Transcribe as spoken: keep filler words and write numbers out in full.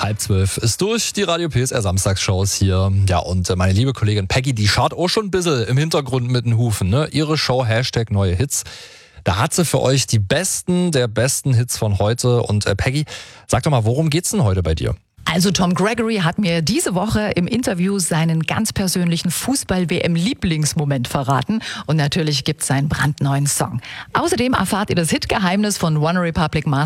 Halb zwölf ist durch, die Radio P S R Samstagsshows hier. Ja, und meine liebe Kollegin Peggy, die schaut auch schon ein bisschen im Hintergrund mit den Hufen, ne? Ihre Show Hashtag neue Hits. Da hat sie für euch die besten der besten Hits von heute. Und äh, Peggy, sag doch mal, worum geht's denn heute bei dir? Also Tom Gregory hat mir diese Woche im Interview seinen ganz persönlichen Fußball-W M-Lieblingsmoment verraten. Und natürlich gibt's seinen brandneuen Song. Außerdem erfahrt ihr das Hitgeheimnis von One Republic Master